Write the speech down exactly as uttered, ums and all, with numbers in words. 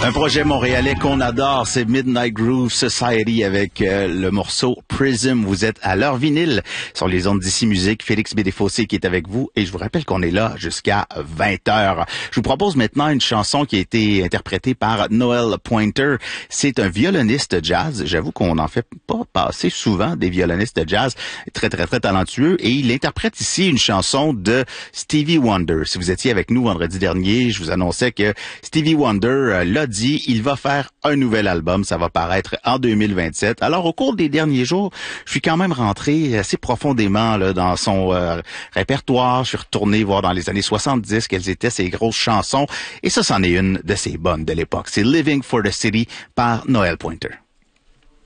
Un projet montréalais qu'on adore, c'est Midnight Groove Society avec euh, le morceau Prism. Vous êtes à l'heure vinyle sur les ondes d'ici musique. Félix Bédéfossé qui est avec vous et je vous rappelle qu'on est là jusqu'à vingt heures. Je vous propose maintenant une chanson qui a été interprétée par Noel Pointer. C'est un violoniste jazz. J'avoue qu'on n'en fait pas passer souvent des violonistes jazz très très très talentueux et il interprète ici une chanson de Stevie Wonder. Si vous étiez avec nous vendredi dernier, je vous annonçais que Stevie Wonder euh, l'a dit, il va faire un nouvel album, ça va paraître en deux mille vingt-sept. Alors au cours des derniers jours, je suis quand même rentré assez profondément là, dans son euh, répertoire, je suis retourné voir dans les années soixante-dix quelles étaient ses grosses chansons et ça c'en est une de ses bonnes de l'époque. C'est Living for the City par Noel Pointer.